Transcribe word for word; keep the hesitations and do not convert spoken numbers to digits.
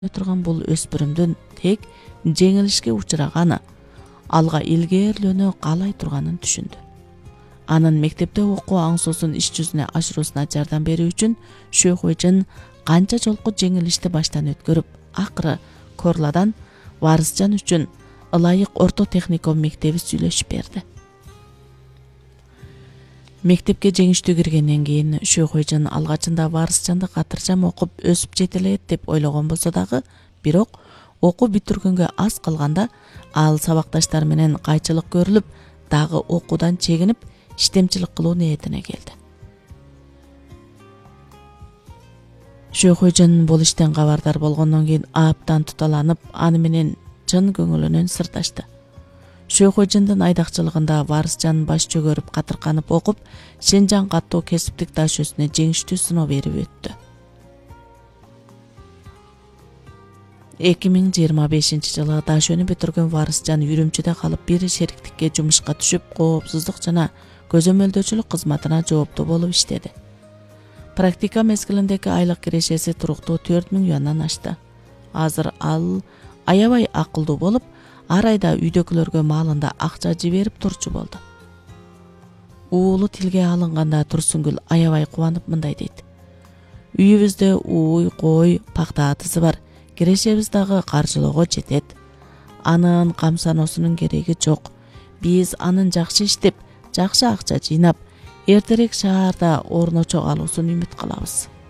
турган бул өспүрүмдүн тек жеңилишке учураганы, алга илгээрлөнө каалай турганын түшүндү. Анын мектепте окуу аңсоосун иш жүзүнө ашыруусуна жардам берүү үчүн Шөйхөйжин канча жолку жеңилишти баштан өткөрүп, акыры Корладан Варысжан үчүн ылайык орто техникум мектеби сүйлөшүп берди. Мектепке жеңиштүү киргенден кийин Шөйхөйжин алгачында Варысжанды катыржам окуп өсүп жетелет деп ойлогон болсо дагы, бирок окуу бүтүргөнгө аз калганда ал сабакташтары менен кайчылык көрүлүп, дагы окуудан чегинип, иштемчилик кылуу ниетине келди. Шөйхөйжин бул иштен кабардар болгондон кийин абдан туталанып, аны менен чын көңүлүнөн сырдашты. Шөйхөйжиндин айдакчылыгында Варысжан баш чөгөрүп, катырканып окуп, Шенжаң каттуу кесиптик дашөсүнө жеңиштүү сыноо берип өттү. эки миң жыйырма бешинчи жылы дашөнү бүтүргөн Варысжан Үрүмчүдө калып, бир шериктикке жумушка түшүп, коопсуздук жана көзөмөлдөөчүлүк кызматына жооптуу болуп иштеди. Практика мезгилиндеги айлык кирешеси туруктуу төрт миң юандан ашты. Азыр ал аябай акылдуу болуп, ар айда үйдөгүлөргө маалында акча жиберип турчу болду. Уулу тилге алынганда Турсунгүл аябай кубанып мындай дейт: "Үйүбүздө ууй, кой, пакта атысы бар. Кирешебиз дагы каржылоого жетет. Анын камсаноосунун кереги жок. Биз анын жакшы иштеп, жакшы акча жыйнап, эртерээк шаарда орночо калуусун үмүт кылабыз".